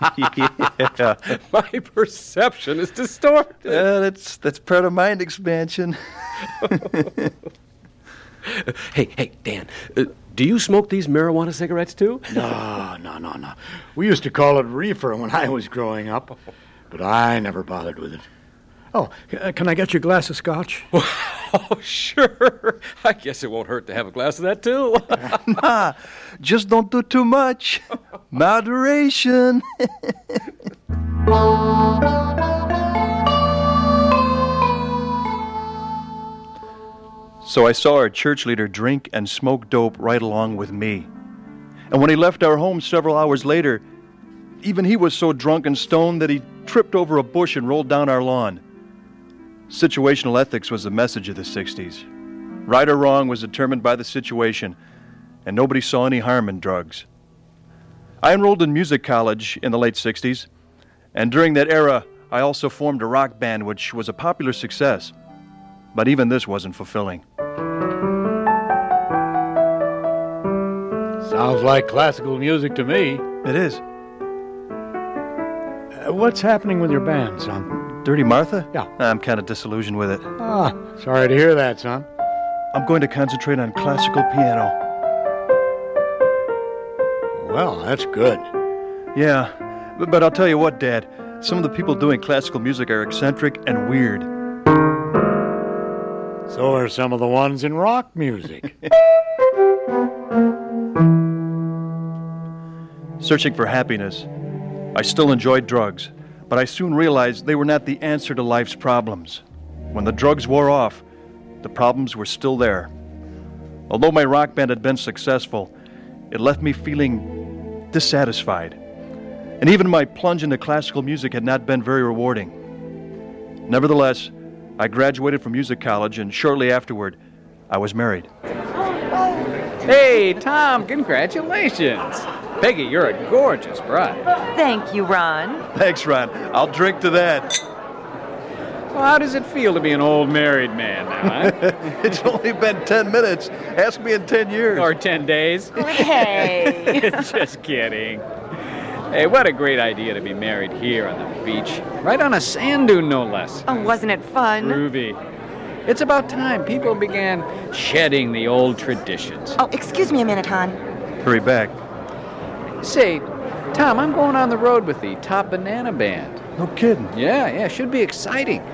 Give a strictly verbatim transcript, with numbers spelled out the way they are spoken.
Yeah. My perception is distorted. Uh, that's, that's part of mind expansion. Hey, hey, Dan, uh, do you smoke these marijuana cigarettes, too? No, no, no, no. We used to call it reefer when I was growing up, but I never bothered with it. Oh, uh, can I get you a glass of scotch? Oh, sure. I guess it won't hurt to have a glass of that, too. Nah, just don't do too much. Moderation. So I saw our church leader drink and smoke dope right along with me. And when he left our home several hours later, even he was so drunk and stoned that he tripped over a bush and rolled down our lawn. Situational ethics was the message of the sixties. Right or wrong was determined by the situation, and nobody saw any harm in drugs. I enrolled in music college in the late sixties, and during that era, I also formed a rock band which was a popular success. But even this wasn't fulfilling. Sounds like classical music to me. It is. Uh, what's happening with your band, son? Dirty Martha? Yeah. I'm kind of disillusioned with it. Ah, sorry to hear that, son. I'm going to concentrate on classical piano. Well, that's good. Yeah, but, but I'll tell you what, Dad. Some of the people doing classical music are eccentric and weird. So are some of the ones in rock music. Searching for happiness, I still enjoyed drugs, but I soon realized they were not the answer to life's problems. When the drugs wore off, the problems were still there. Although my rock band had been successful, it left me feeling dissatisfied. And even my plunge into classical music had not been very rewarding. Nevertheless, I graduated from music college, and shortly afterward, I was married. Hey, Tom, congratulations. Peggy, you're a gorgeous bride. Thank you, Ron. Thanks, Ron. I'll drink to that. Well, how does it feel to be an old married man now, huh? It's only been ten minutes. Ask me in ten years. Or ten days? Hey. Just kidding. Hey, what a great idea to be married here on the beach. Right on a sand dune, no less. Oh, wasn't it fun? Groovy. It's about time people began shedding the old traditions. Oh, excuse me a minute, hon. Hurry back. Say, Tom, I'm going on the road with the Top Banana Band. No kidding. Yeah, yeah, should be exciting.